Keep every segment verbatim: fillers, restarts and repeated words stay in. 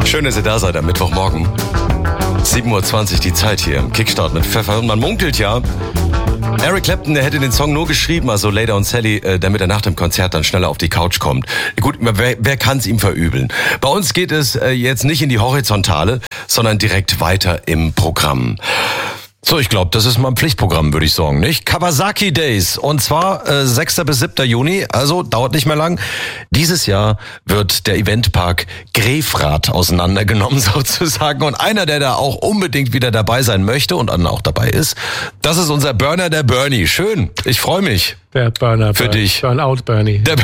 Schön, dass ihr da seid am Mittwochmorgen. sieben Uhr zwanzig die Zeit hier im Kickstart mit Pfeffer. Und man munkelt ja, Eric Clapton, der hätte den Song nur geschrieben, also Later und Sally, damit er nach dem Konzert dann schneller auf die Couch kommt. Gut, wer, wer kann es ihm verübeln? Bei uns geht es jetzt nicht in die Horizontale, sondern direkt weiter im Programm. So, ich glaube, das ist mal ein Pflichtprogramm, würde ich sagen, nicht? Kawasaki Days, und zwar äh, sechster bis siebter Juni, also dauert nicht mehr lang. Dieses Jahr wird der Eventpark Grefrath auseinandergenommen sozusagen, und einer, der da auch unbedingt wieder dabei sein möchte und dann auch dabei ist, das ist unser Burner, der Bernie. Schön, ich freue mich. Der Burner für Burn, dich. Burnout Bernie. Der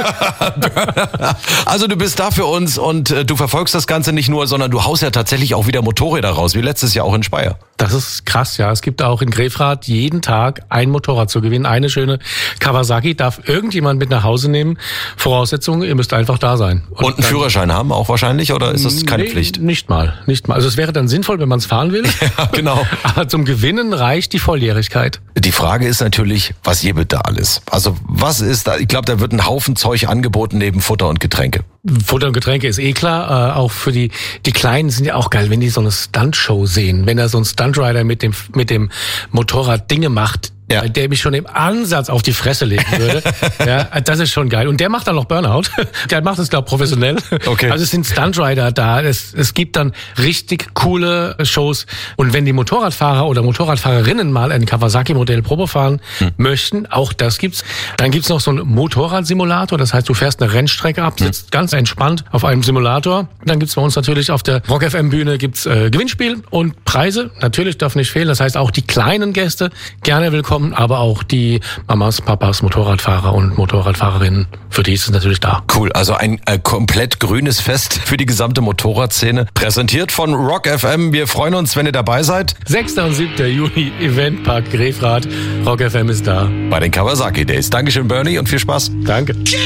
also du bist da für uns und äh, du verfolgst das Ganze nicht nur, sondern du haust ja tatsächlich auch wieder Motorräder raus, wie letztes Jahr auch in Speyer. Das ist krass, ja. Es gibt auch in Grefrath jeden Tag ein Motorrad zu gewinnen. Eine schöne Kawasaki darf irgendjemand mit nach Hause nehmen. Voraussetzung, ihr müsst einfach da sein. Und, und einen Führerschein haben auch wahrscheinlich, oder ist das keine nee, Pflicht? Nicht mal, nicht mal. Also es wäre dann sinnvoll, wenn man es fahren will. Ja, genau. Aber zum Gewinnen reicht die Volljährigkeit. Die Frage ist natürlich, was gibt da alles? Also was ist da? Ich glaube, da wird ein Haufen Zeug angeboten neben Futter und Getränke. Futter und Getränke ist eh klar. Äh, auch für die die Kleinen sind ja auch geil, wenn die so eine Stuntshow sehen. Wenn da so ein Stuntrider mit dem mit dem Motorrad Dinge macht, ja, der mich schon im Ansatz auf die Fresse legen würde. Ja, das ist schon geil. Und der macht dann noch Burnout. Der macht es, glaube ich, professionell. Okay. Also es sind Stuntrider da. Es, es gibt dann richtig coole Shows. Und wenn die Motorradfahrer oder Motorradfahrerinnen mal ein Kawasaki-Modell Probe fahren hm. möchten, auch das gibt's. Dann gibt's noch so einen Motorradsimulator. Das heißt, du fährst eine Rennstrecke ab, sitzt hm. ganz entspannt auf einem Simulator. Dann gibt's bei uns natürlich auf der Rock F M Bühne gibt's äh, Gewinnspiel und Preise. Natürlich darf nicht fehlen. Das heißt, auch die kleinen Gäste gerne willkommen. Aber auch die Mamas, Papas, Motorradfahrer und Motorradfahrerinnen, für die ist es natürlich da. Cool, also ein äh, komplett grünes Fest für die gesamte Motorradszene. Präsentiert von Rock F M. Wir freuen uns, wenn ihr dabei seid. sechster und siebter Juni, Eventpark Grefrath. Rock F M ist da. Bei den Kawasaki Days. Dankeschön, Bernie, und viel Spaß. Danke.